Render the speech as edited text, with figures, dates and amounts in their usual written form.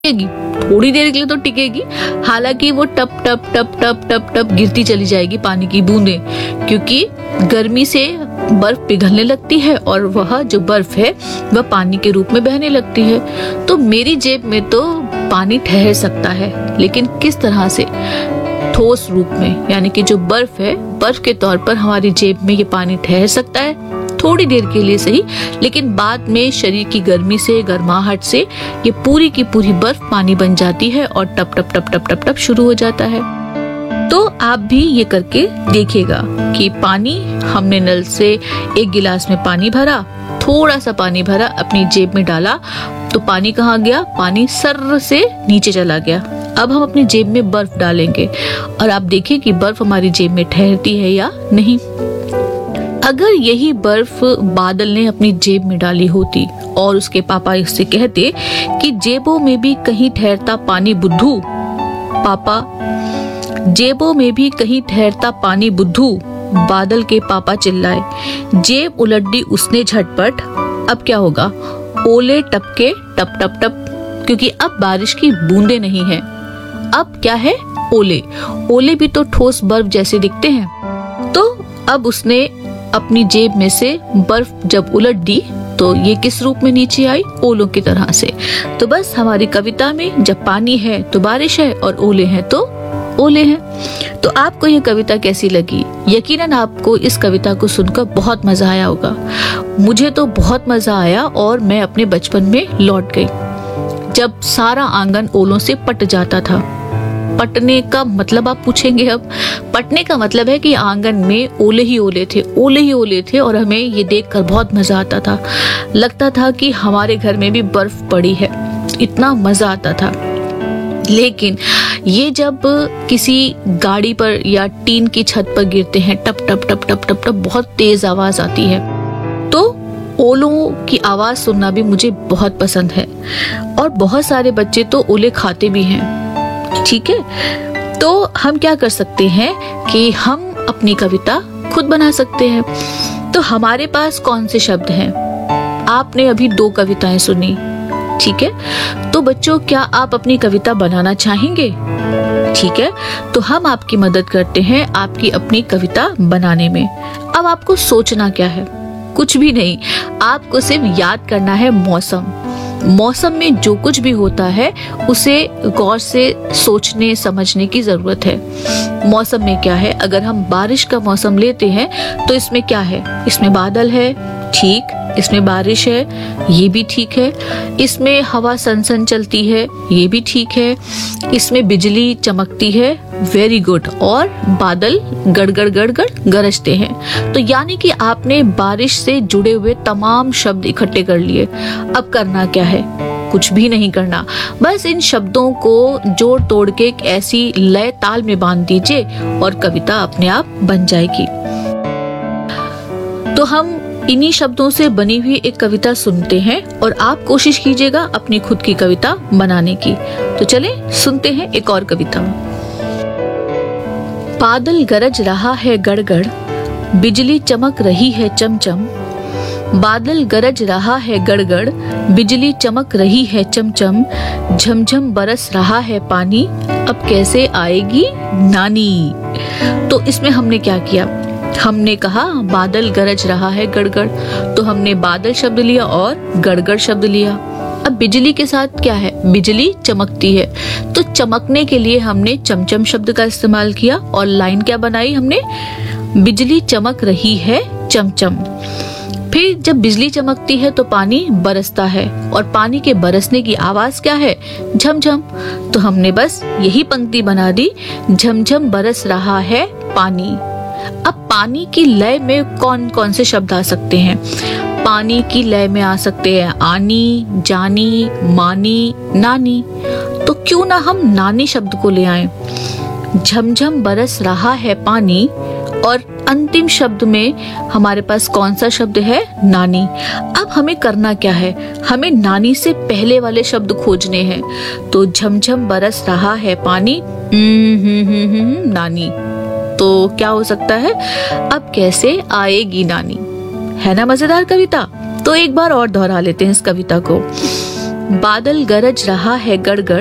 टिकेगी, थोड़ी देर के लिए तो टिकेगी। हालांकि वो टप टप टप टप टप टप गिरती चली जाएगी पानी की बूंदें, क्योंकि गर्मी से बर्फ पिघलने लगती है और वह जो बर्फ है वह पानी के रूप में बहने लगती है। तो मेरी जेब में तो पानी ठहर सकता है, लेकिन किस तरह से? ठोस रूप में, यानी कि जो बर्फ है, बर्फ के तौर पर हमारी जेब में ये पानी ठहर सकता है, थोड़ी देर के लिए सही, लेकिन बाद में शरीर की गर्मी से, गर्माहट से ये पूरी की पूरी बर्फ पानी बन जाती है और टप टप टप टप टप टप शुरू हो जाता है। तो आप भी ये करके देखिएगा कि पानी, हमने नल से एक गिलास में पानी भरा, थोड़ा सा पानी भरा, अपनी जेब में डाला, तो पानी कहाँ गया? पानी सर्र से नीचे चला गया। अब हम अपनी जेब में बर्फ डालेंगे और आप देखिए कि बर्फ हमारी जेब में ठहरती है या नहीं। अगर यही बर्फ बादल ने अपनी जेब में डाली होती और उसके पापा इससे कहते कि जेबों में भी कहीं ठहरता पानी बुद्धू, पापा जेबों में भी कहीं ठहरता पानी बुद्धू, बादल के पापा चिल्लाए। जेब उलट दी उसने झटपट। अब क्या होगा? ओले टपके टप टप टप, क्योंकि अब बारिश की बूंदे नहीं है, अब क्या है? ओले। ओले भी तो ठोस बर्फ जैसे दिखते हैं। तो अब उसने अपनी जेब में से बर्फ जब उलट दी तो ये किस रूप में नीचे आई? ओलों की तरह से। तो बस हमारी कविता में जब पानी है तो बारिश है और ओले हैं तो ओले हैं। तो आपको ये कविता कैसी लगी? यकीनन आपको इस कविता को सुनकर बहुत मजा आया होगा। मुझे तो बहुत मजा आया और मैं अपने बचपन में लौट गई, जब सारा आंगन ओलों से पट जाता था। पटने का मतलब आप पूछेंगे, अब पटने का मतलब है कि आंगन में ओले ही ओले थे, ओले ही ओले थे, और हमें ये देखकर बहुत मजा आता था। लगता था कि हमारे घर में भी बर्फ पड़ी है, इतना मजा आता था। लेकिन ये जब किसी गाड़ी पर या टीन की छत पर गिरते हैं, टप टप टप टप टप टप बहुत तेज आवाज आती है, तो ओलों की आवाज सुनना भी मुझे बहुत पसंद है। और बहुत सारे बच्चे तो ओले खाते भी हैं, ठीक है। तो हम क्या कर सकते हैं कि हम अपनी कविता खुद बना सकते हैं। तो हमारे पास कौन से शब्द हैं? आपने अभी 2 कविताएं सुनी, ठीक है। तो बच्चों, क्या आप अपनी कविता बनाना चाहेंगे? ठीक है, तो हम आपकी मदद करते हैं आपकी अपनी कविता बनाने में। अब आपको सोचना क्या है? कुछ भी नहीं, आपको सिर्फ याद करना है मौसम। मौसम में जो कुछ भी होता है उसे गौर से सोचने समझने की जरूरत है। मौसम में क्या है? अगर हम बारिश का मौसम लेते हैं तो इसमें क्या है? इसमें बादल है, ठीक। इसमें बारिश है, ये भी ठीक है। इसमें हवा सनसन चलती है, ये भी ठीक है। इसमें बिजली चमकती है, वेरी गुड। और बादल गड़गड़ गड़गड़ गरजते हैं। तो यानी कि आपने बारिश से जुड़े हुए तमाम शब्द इकट्ठे कर लिए। अब करना क्या है? कुछ भी नहीं करना, बस इन शब्दों को जोड़ तोड़ के एक ऐसी लय ताल में बांध दीजिए और कविता अपने आप बन जाएगी। तो हम इन्हीं शब्दों से बनी हुई एक कविता सुनते हैं और आप कोशिश कीजिएगा अपनी खुद की कविता बनाने की। तो चले सुनते हैं एक और कविता। बादल गरज रहा है गड़गड़, बिजली चमक रही है चमचम। बादल गरज रहा है गड़गड़, बिजली चमक रही है चमचम। झमझम बरस रहा है पानी, अब कैसे आएगी नानी। तो इसमें हमने क्या किया? हमने कहा बादल गरज रहा है गड़गड़, तो हमने बादल शब्द लिया और गड़गड़ शब्द लिया। अब बिजली के साथ क्या है? बिजली चमकती है, तो चमकने के लिए हमने चमचम शब्द का इस्तेमाल किया और लाइन क्या बनाई हमने? बिजली चमक रही है चमचम। फिर जब बिजली चमकती है तो पानी बरसता है और पानी के बरसने की आवाज क्या है? झमझम। तो हमने बस यही पंक्ति बना दी, झमझम बरस रहा है पानी। अब पानी की लय में कौन कौन से शब्द आ सकते हैं? पानी की लय में आ सकते हैं आनी, जानी, मानी, नानी। तो क्यों ना हम नानी शब्द को ले आए। झमझम बरस रहा है पानी और अंतिम शब्द में हमारे पास कौन सा शब्द है? नानी। अब हमें करना क्या है? हमें नानी से पहले वाले शब्द खोजने हैं। तो झमझम बरस रहा है पानी, नानी। तो क्या हो सकता है? अब कैसे आएगी नानी। है ना मजेदार कविता? तो एक बार और दोहरा लेते हैं इस कविता को। बादल गरज रहा है गड़गड़,